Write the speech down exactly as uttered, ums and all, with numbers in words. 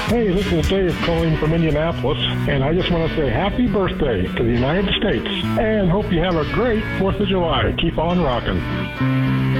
Hey, this is Dave calling from Indianapolis, and I just want to say happy birthday to the United States, and hope you have a great fourth of July. Keep on rocking.